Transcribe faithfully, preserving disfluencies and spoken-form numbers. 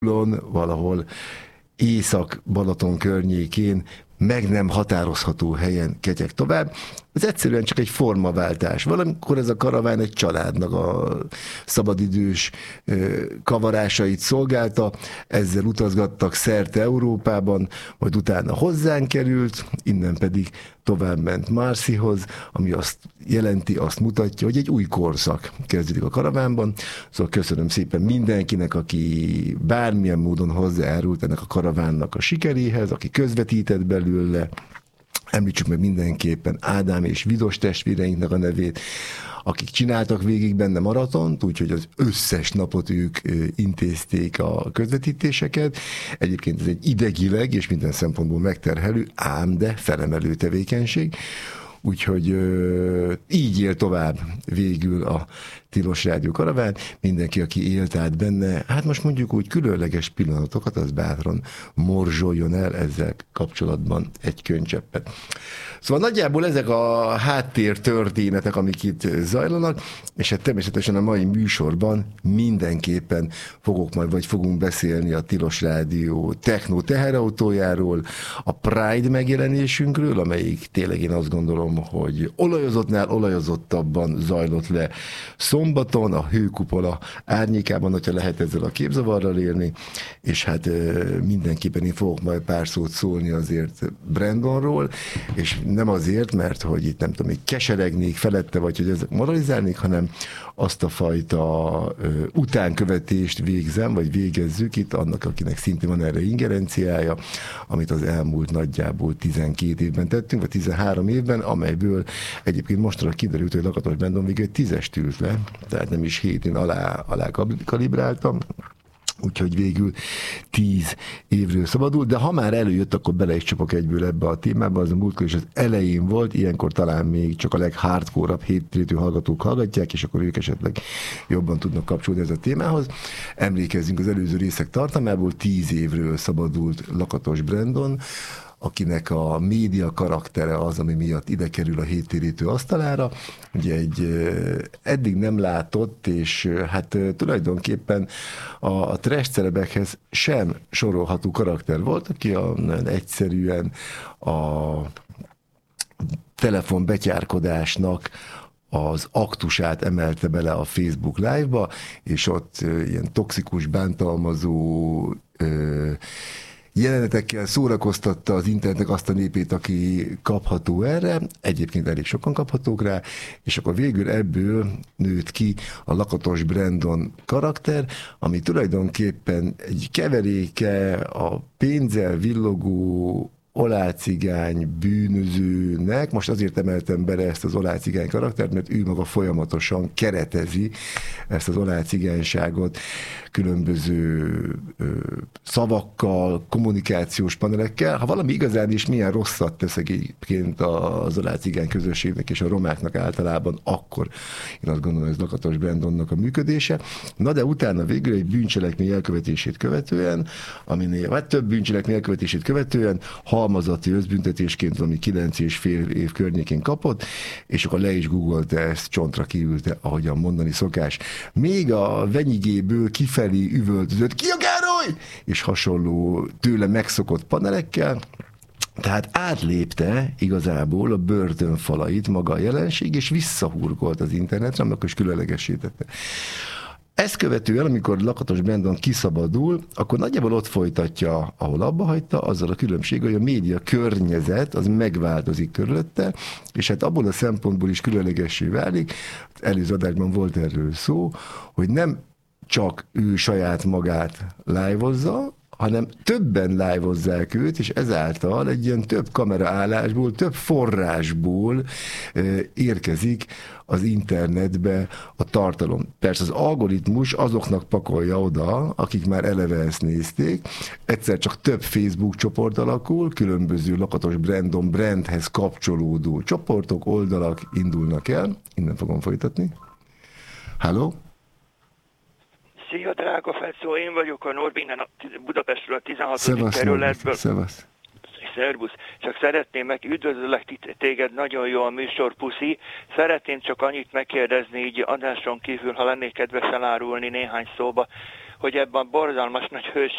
valahol Észak-Balaton környékén meg nem határozható helyen ketyeg tovább. Ez egyszerűen csak egy formaváltás. Valamikor ez a karaván egy családnak a szabadidős kavarásait szolgálta, ezzel utazgattak szerte Európában, majd utána hozzánk került, innen pedig továbbment Marcyhoz, ami azt jelenti, azt mutatja, hogy egy új korszak kezdődik a karavánban. Szóval köszönöm szépen mindenkinek, aki bármilyen módon hozzájárult ennek a karavánnak a sikeréhez, aki közvetített belőle. Említsük meg mindenképpen Ádám és Vidos testvéreinknek a nevét, akik csináltak végig benne maratont, úgyhogy az összes napot ők intézték a közvetítéseket. Egyébként ez egy idegileg és minden szempontból megterhelő, ám de felemelő tevékenység. Úgyhogy így él tovább végül a Tilos Rádió karaván. Mindenki, aki élt át benne, hát most mondjuk úgy különleges pillanatokat, az bátran morzsoljon el ezzel kapcsolatban egy könycseppet. Szóval nagyjából ezek a háttér történetek, amik itt zajlanak, és hát természetesen a mai műsorban mindenképpen fogok majd, vagy fogunk beszélni a Tilos Rádió techno teherautójáról, a Pride megjelenésünkről, amelyik tényleg én azt gondolom, hogy olajozottnál olajozottabban zajlott le szombaton, a Hőkupola árnyékában, hogyha lehet ezzel a képzavarral élni, és hát mindenképpen én fogok majd pár szót szólni azért Brandonról, és nem azért, mert hogy itt nem tudom, hogy keseregnék felette, vagy hogy ezek moralizálnék, hanem azt a fajta ö, utánkövetést végzem, vagy végezzük itt annak, akinek szintén van erre ingerenciája, amit az elmúlt nagyjából tizenkét évben tettünk, vagy tizenhárom évben, amelyből egyébként mostanra kiderült, hogy Lakatos Brandon végül egy tízest ült le, tehát nem is hétén alá, alá kalibráltam, úgyhogy végül tíz évről szabadult, de ha már előjött, akkor bele is csapok egyből ebbe a témába, az a múltkor is az elején volt, ilyenkor talán még csak a leghardcore-abb hétrétű hallgatók hallgatják, és akkor ők esetleg jobban tudnak kapcsolódni ez a témához. Emlékezzünk az előző részek tartalmából, tíz évről szabadult Lakatos Brandon, akinek a média karaktere az, ami miatt ide kerül a héttérítő asztalára. Ugye egy eddig nem látott, és hát tulajdonképpen a trash celebekhez sem sorolható karakter volt, aki a, egyszerűen a telefonbetyárkodásnak az aktusát emelte bele a Facebook Live-ba, és ott ilyen toxikus, bántalmazó jelenetekkel szórakoztatta az internetnek azt a népét, aki kapható erre, egyébként elég sokan kaphatók rá, és akkor végül ebből nőtt ki a Lakatos Brandon karakter, ami tulajdonképpen egy keveréke a pénzzel villogó olácigány bűnözőnek, most azért emeltem bele ezt az olácigány karaktert, mert ő maga folyamatosan keretezi ezt az olácigányságot különböző ö, szavakkal, kommunikációs panelekkel. Ha valami igazán is milyen rosszat tesz egyébként az olácigány közösségnek és a romáknak általában, akkor én azt gondolom, hogy ez Lakatos Brandonnak a működése. Na de utána végül egy bűncselekmény elkövetését követően, aminél, vagy több bűncselekmény elkövetését követően halmazati összbüntetésként, ami kilenc és fél év környékén kapott, és akkor le is googolta ezt, csontra kiülte, ahogyan mondani szokás. Még a venyigéből kifelé üvöltözött, ki a Gároly? És hasonló tőle megszokott panelekkel, tehát átlépte igazából a börtön falait maga a jelenség, és visszahurkolt az internetre, amikor is különlegesítette. Ezt követően, amikor Lakatos Brandon kiszabadul, akkor nagyjából ott folytatja, ahol abba hagyta, azzal a különbség, hogy a média környezet az megváltozik körülötte, és hát abból a szempontból is különlegessé válik, előző adásban volt erről szó, hogy nem csak ő saját magát live-ozza, hanem többen live-ozzák őt, és ezáltal egy ilyen több kameraállásból, több forrásból érkezik az internetbe a tartalom. Persze az algoritmus azoknak pakolja oda, akik már eleve ezt nézték, egyszer csak több Facebook csoport alakul, különböző Lakatos Brandon brandhez kapcsolódó csoportok, oldalak indulnak el. Innen fogom folytatni. Halló? Szia, drága Fecó, én vagyok a Norbinnen a Budapestről a tizenhatodik Szevasz, kerületből. Szevasz. Szervusz. Csak szeretném meg, üdvözöllek téged, nagyon jó a műsor, puszi. Szeretném csak annyit megkérdezni így adáson kívül, ha lennék kedves elárulni néhány szóba, hogy ebben a borzalmas nagy hős